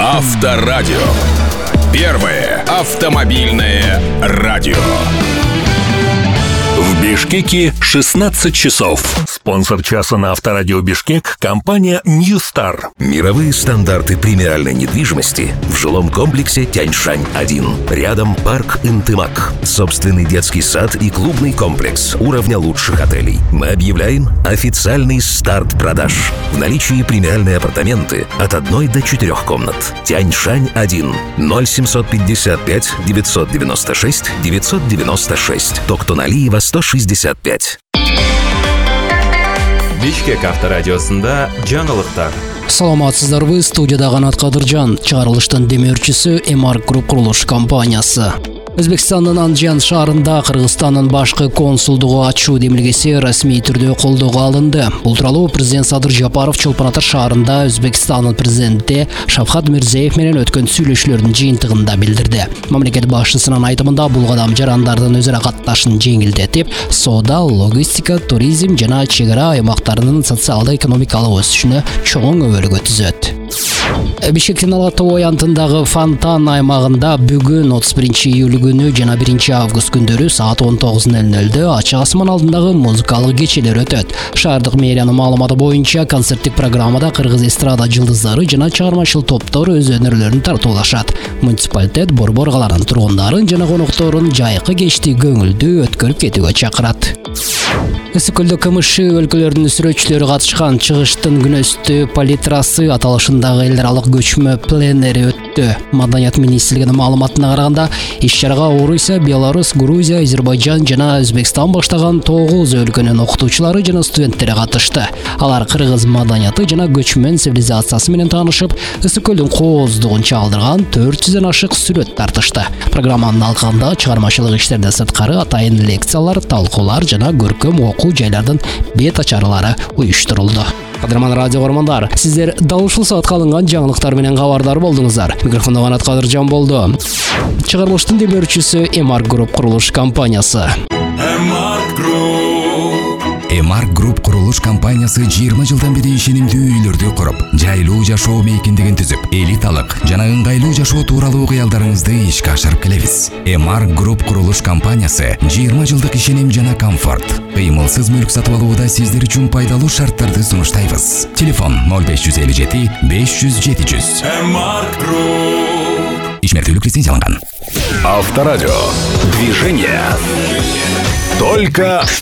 Авторадио. Первое автомобильное радио. В Бишкеке 16 часов. Спонсор часа на Авторадио Бишкек – компания New Star. Мировые стандарты премиальной недвижимости в жилом комплексе Тяньшань-1. Рядом парк Интымак. Собственный детский сад и клубный комплекс уровня лучших отелей. Мы объявляем официальный старт продаж. В наличии премиальные апартаменты от 1 до 4 комнат. Тяньшань-1. 0755 996 996. Токтоналиева 165. Бишкек авторадиосында жаңылыктар. Саламатсыздарбы, студияда Канат Кадыржан, чыгарылыштын демөөрчүсү Эмарк Груп курулуш компаниясы. Өзбекстандын Анджан шаарында Кыргызстандын башкы консулдугу ачуу демилгеси расмий түрдө колдоого алынды. Бул тууралуу президент Садыр Жапаров Чолпон Ата шаарында Өзбекстандын президенти Шавкат Мирзиеев менен өткөн сүйлөшүүлөрдүн жыйынтыгында билдирди. Мамлекет башчысынын айтымында бул кадам жарандардын өзара катташын жеңилдетип, соода, логистика, туризм жана чек ара аймактарынын социалдык-экономикалык өсүшүнө чоң өбөлгө түзөт. Бишкектин Алатоо аянтындагы Фонтан аймагында бүгүн 31 июль күнү жана 1 август күндөрү саат 19:00 ачык асман алдындагы музыкалык кечелер өтөт. Шаардык мэриянын маалыматы боюнча концерттик программада кыргыз эстрада жылдыздары жана чыгармачыл топтор өз өнөрлөрүн тартуулашат. Муниципалитет борбор каланын тургундарын жана конокторун жайкы кечти көңүлдүү өткөрүп кетүүгө чакырат. Ысык-Көлдө КМШ өлкөлөрүнүн сүрөтчүлөрү катышкан чыгыштын күнөстүү палитрасы аталышындагы эл аралык көчмө пленери өттү. Маданият министрлигинин маалыматына караганда, иш-чарага Орусия, Беларусь, Грузия, Азербайжан жана Өзбекстан баштаган 9 өлкөнүн окутуучулары жана студенттери катышты. Алар кыргыз маданияты жана көчмөн цивилизациясы менен таанышып, Ысык-Көлдүн кооздугун чалдырган 400дөн ашык сүрөт тартышты. Программанын алкагында чыгармачылык иштерден сырткары атайын лекциялар, талкуулар жана көркөм окуу жайлардын бет ачарлары уюштурулду. Кадырман радио көрмандар, сиздер дал ушул саатка алынган жаңылыктар менен кабардар болдуңуздар. Микрофондо Канат Кадыржан болду. Чыгарылыштын демөөрчүсү Эмарк Груп курулуш компаниясы. Эмарк Груп курулуш компаниясы 20 жылдан бери ишенимдүү үйлөрдү куруп, жайлуу жашоо мейкиндигин түзүп, элиталык жана ыңгайлуу жашоо тууралуу кыялдарыңызды ишке ашырып келебиз. Эмарк Груп курулуш компаниясы 20 жылдык ишеним жана комфорт. Кыймылсыз мүлк сатып алууда сиздер үчүн пайдалуу шарттарды сунуштайбыз. Телефон 0557 500 700. Эмарк Груп. Ишмердүүлүк лицензияланган. Авторадио. Движение. Только